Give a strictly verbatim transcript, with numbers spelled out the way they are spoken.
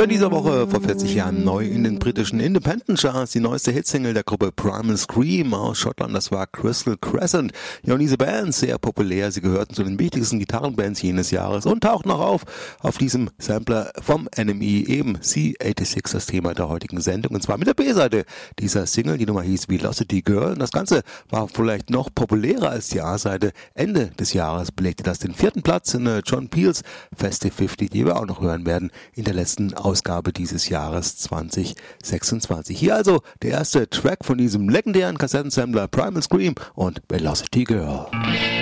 Tja, diese Woche vor vierzig Jahren neu in den britischen Independent Charts, die neueste Hitsingle der Gruppe Primal Scream aus Schottland, das war Crystal Crescent. Ja, und diese Band, sehr populär, sie gehörten zu den wichtigsten Gitarrenbands jenes Jahres und tauchten noch auf auf diesem Sampler vom N M E, eben C sechsundachtzig, das Thema der heutigen Sendung, und zwar mit der B-Seite dieser Single, die Nummer hieß Velocity Girl, und das Ganze war vielleicht noch populärer als die A-Seite. Ende des Jahres belegte das den vierten Platz in John Peels Festive fünfzig, die wir auch noch hören werden in der letzten Ausgabe dieses Jahres zwanzig sechsundzwanzig. Hier also der erste Track von diesem legendären Kassettensammler Primal Scream und Velocity Girl.